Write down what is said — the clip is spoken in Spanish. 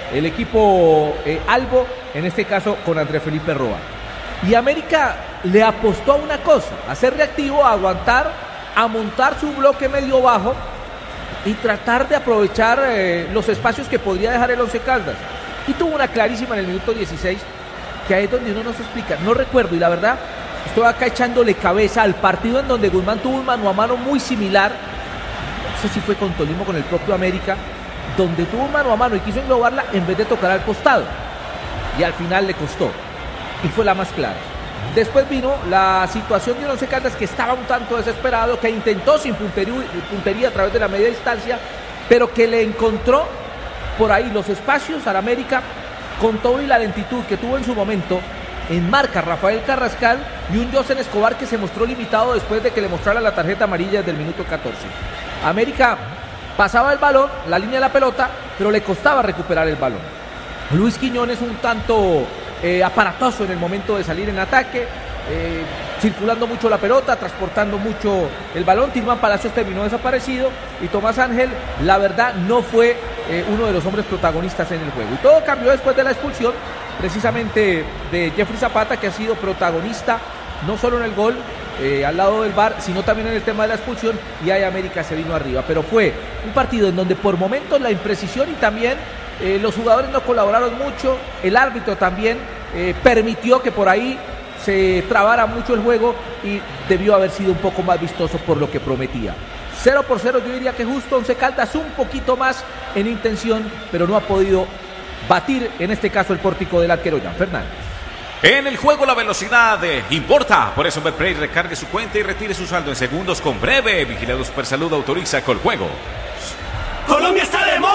el equipo Albo, en este caso con Andrés Felipe Roa. Y América le apostó a una cosa, a ser reactivo, a aguantar, a montar su bloque medio bajo y tratar de aprovechar los espacios que podría dejar el Once Caldas. Y tuvo una clarísima en el minuto 16, que ahí es donde uno no se explica. No recuerdo, y la verdad, estoy acá echándole cabeza al partido en donde Guzmán tuvo un mano a mano muy similar. No sé si fue con Tolima o con el propio América, donde tuvo un mano a mano y quiso englobarla en vez de tocar al costado. Y al final le costó. Y fue la más clara. Después vino la situación de un Once Caldas que estaba un tanto desesperado, que intentó sin puntería a través de la media distancia, pero que le encontró por ahí los espacios al América con todo y la lentitud que tuvo en su momento. En marca Rafael Carrascal y un José Escobar que se mostró limitado después de que le mostrara la tarjeta amarilla desde el minuto 14. América pasaba el balón, la línea de la pelota, pero le costaba recuperar el balón. Luis Quiñones un tanto aparatoso en el momento de salir en ataque, circulando mucho la pelota, transportando mucho el balón. Tilman Palacios terminó desaparecido y Tomás Ángel, la verdad, no fue uno de los hombres protagonistas en el juego. Y todo cambió después de la expulsión, precisamente de Jeffrey Zapata, que ha sido protagonista no solo en el gol al lado del VAR, sino también en el tema de la expulsión, y ahí América se vino arriba. Pero fue un partido en donde por momentos la imprecisión y también los jugadores no colaboraron mucho, el árbitro también permitió que por ahí se trabara mucho el juego y debió haber sido un poco más vistoso por lo que prometía. 0-0, yo diría que justo. Once Caldas un poquito más en intención, pero no ha podido batir en este caso el pórtico del arquero Jan Fernández. En el juego la velocidad importa, por eso Betplay recargue su cuenta y retire su saldo en segundos con Breve. Vigilado Supersalud autoriza Coljuegos. Colombia está de moda.